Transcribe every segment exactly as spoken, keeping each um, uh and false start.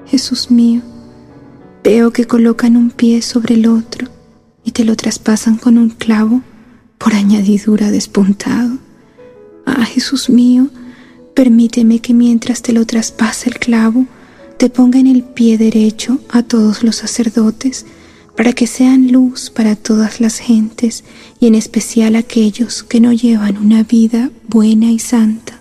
Jesús mío, veo que colocan un pie sobre el otro y te lo traspasan con un clavo por añadidura despuntado. Ah, Jesús mío, permíteme que mientras te lo traspasa el clavo, te ponga en el pie derecho a todos los sacerdotes, para que sean luz para todas las gentes, y en especial aquellos que no llevan una vida buena y santa.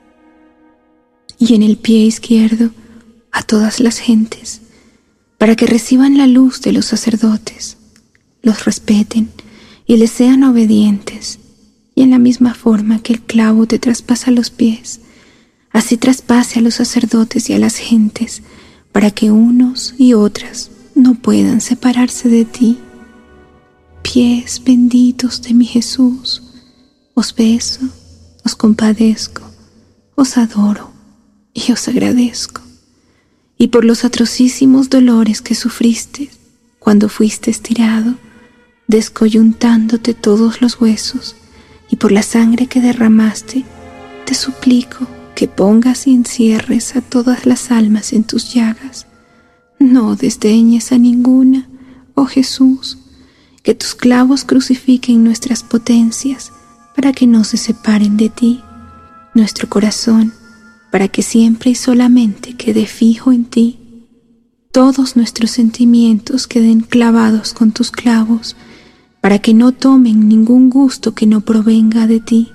Y en el pie izquierdo a todas las gentes, para que reciban la luz de los sacerdotes, los respeten y les sean obedientes, y en la misma forma que el clavo te traspasa los pies, así traspase a los sacerdotes y a las gentes, para que unos y otras no puedan separarse de ti. Pies benditos de mi Jesús, os beso, os compadezco, os adoro y os agradezco. Y por los atrocísimos dolores que sufriste cuando fuiste estirado, descoyuntándote todos los huesos, y por la sangre que derramaste, te suplico que pongas y encierres a todas las almas en tus llagas. No desdeñes a ninguna, oh Jesús, que tus clavos crucifiquen nuestras potencias para que no se separen de ti, nuestro corazón para que siempre y solamente quede fijo en ti, todos nuestros sentimientos queden clavados con tus clavos para que no tomen ningún gusto que no provenga de ti.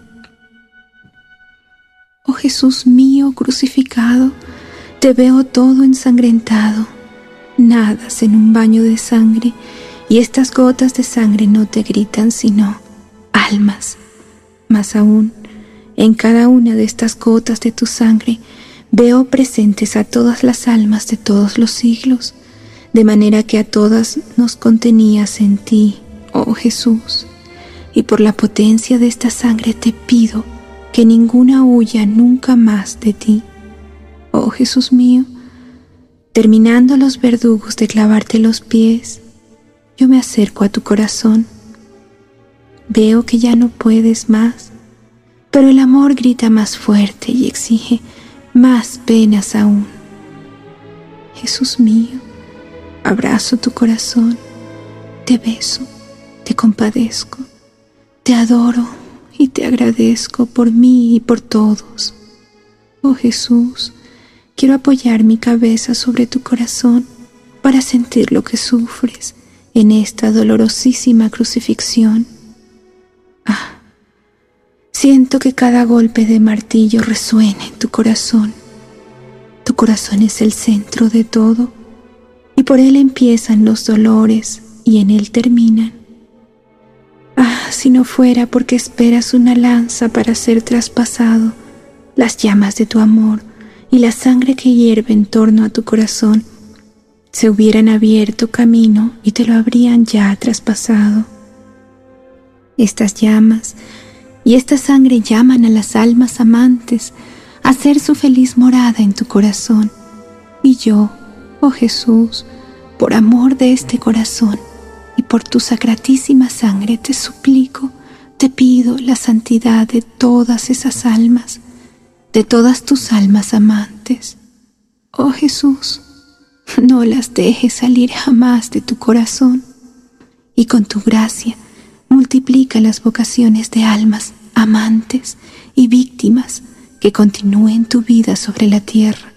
Oh Jesús mío crucificado, te veo todo ensangrentado. Nadas en un baño de sangre, y estas gotas de sangre no te gritan sino almas. Más aún, en cada una de estas gotas de tu sangre veo presentes a todas las almas de todos los siglos, de manera que a todas nos contenías en ti, oh Jesús. Y por la potencia de esta sangre te pido que ninguna huya nunca más de ti, oh Jesús mío. Terminando los verdugos de clavarte los pies, yo me acerco a tu corazón. Veo que ya no puedes más, pero el amor grita más fuerte y exige más penas aún. Jesús mío, abrazo tu corazón, te beso, te compadezco, te adoro y te agradezco por mí y por todos. Oh Jesús, quiero apoyar mi cabeza sobre tu corazón para sentir lo que sufres en esta dolorosísima crucifixión. Ah, siento que cada golpe de martillo resuena en tu corazón. Tu corazón es el centro de todo, y por él empiezan los dolores y en él terminan. Ah, si no fuera porque esperas una lanza para ser traspasado, las llamas de tu amor y la sangre que hierve en torno a tu corazón se hubieran abierto camino y te lo habrían ya traspasado. Estas llamas y esta sangre llaman a las almas amantes a hacer su feliz morada en tu corazón. Y yo, oh Jesús, por amor de este corazón y por tu sacratísima sangre te suplico, te pido la santidad de todas esas almas, de todas tus almas amantes. Oh Jesús, no las dejes salir jamás de tu corazón, y con tu gracia multiplica las vocaciones de almas amantes y víctimas que continúen tu vida sobre la tierra.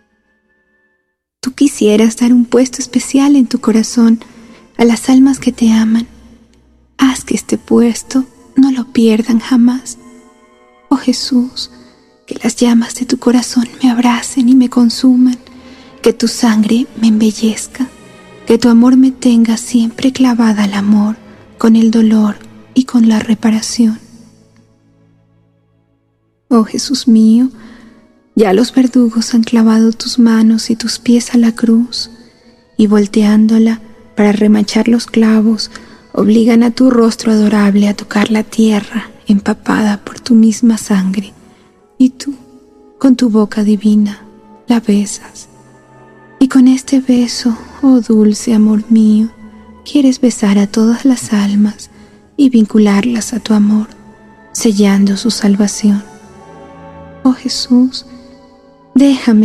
Tú quisieras dar un puesto especial en tu corazón a las almas que te aman. Haz que este puesto no lo pierdan jamás. Oh Jesús, que las llamas de tu corazón me abracen y me consuman, que tu sangre me embellezca, que tu amor me tenga siempre clavada al amor, con el dolor y con la reparación. Oh Jesús mío, ya los verdugos han clavado tus manos y tus pies a la cruz, y volteándola para remachar los clavos, obligan a tu rostro adorable a tocar la tierra empapada por tu misma sangre, y tú, con tu boca divina, la besas. Y con este beso, oh dulce amor mío, quieres besar a todas las almas y vincularlas a tu amor, sellando su salvación. Oh Jesús, déjame